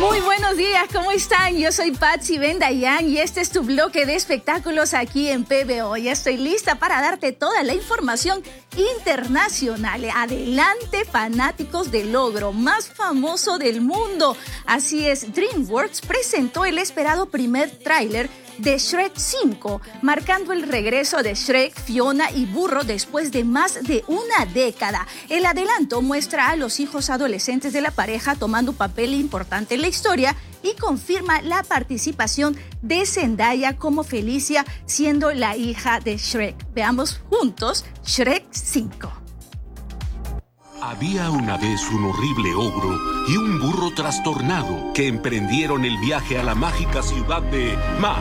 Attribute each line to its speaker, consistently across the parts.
Speaker 1: Muy buenos días, ¿cómo están? Yo soy Patsy Bendayan y este es tu bloque de espectáculos aquí en PBO. Ya estoy lista para darte toda la información internacional. Adelante, fanáticos del ogro más famoso del mundo. Así es, DreamWorks presentó el esperado primer tráiler de Shrek 5, marcando el regreso de Shrek, Fiona y Burro después de más de una década. El adelanto muestra a los hijos adolescentes de la pareja tomando un papel importante en la historia y confirma la participación de Zendaya como Felicia, siendo la hija de Shrek. Veamos juntos Shrek 5.
Speaker 2: Había una vez un horrible ogro y un burro trastornado que emprendieron el viaje a la mágica ciudad de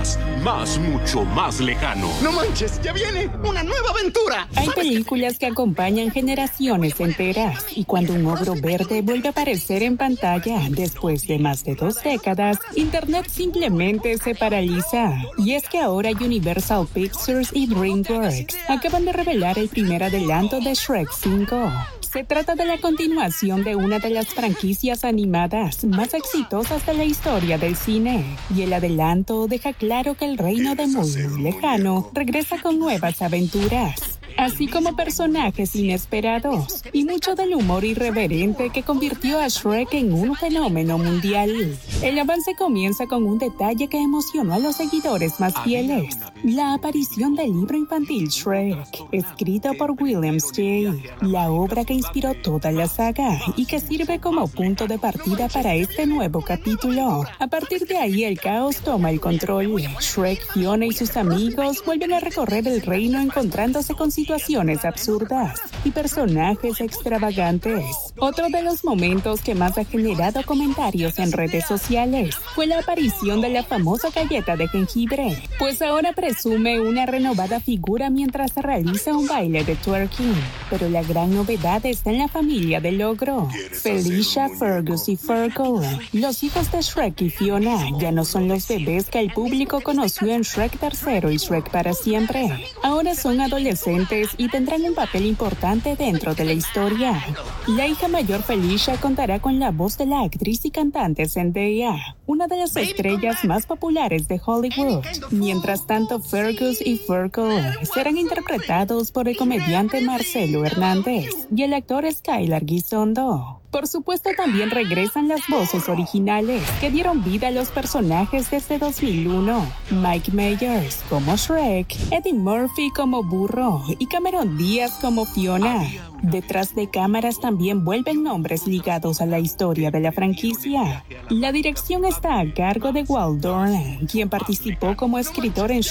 Speaker 2: mucho más lejano.
Speaker 3: ¡No manches! ¡Ya viene una nueva aventura!
Speaker 4: Hay películas que acompañan generaciones enteras y cuando un ogro verde vuelve a aparecer en pantalla después de más de 2 décadas, Internet simplemente se paraliza. Y es que ahora Universal Pictures y DreamWorks acaban de revelar el primer adelanto de Shrek 5. Se trata de la continuación de una de las franquicias animadas más exitosas de la historia del cine. Y el adelanto deja claro que el reino de muy lejano regresa con nuevas aventuras, así como personajes inesperados y mucho del humor irreverente que convirtió a Shrek en un fenómeno mundial. El avance comienza con un detalle que emocionó a los seguidores más fieles: la aparición del libro infantil Shrek, escrito por William Steig, la obra que inspiró toda la saga y que sirve como punto de partida para este nuevo capítulo. A partir de ahí el caos toma el control. Shrek, Fiona y sus amigos vuelven a recorrer el reino encontrándose con situaciones absurdas y personajes extravagantes. Otro de los momentos que más ha generado comentarios en redes sociales fue la aparición de la famosa galleta de jengibre, pues ahora presume una renovada figura mientras se realiza un baile de twerking. Pero la gran novedad está en la familia del ogro: Felicia, Fergus y Fergal. Los hijos de Shrek y Fiona ya no son los bebés que el público conoció en Shrek 3 y Shrek para siempre. Ahora son adolescentes y tendrán un papel importante dentro de la historia. La hija mayor, Felicia, contará con la voz de la actriz y cantante Zendaya, una de las estrellas más populares de Hollywood. Mientras tanto, Fergus y Fergal serán interpretados por el comediante Marcelo Hernández y el actor Skylar Gisondo. Por supuesto, también regresan las voces originales que dieron vida a los personajes desde 2001. Mike Myers como Shrek, Eddie Murphy como Burro y Cameron Díaz como Fiona. Detrás de cámaras también vuelven nombres ligados a la historia de la franquicia. La dirección está a cargo de Walt Dohrn, quien participó como escritor en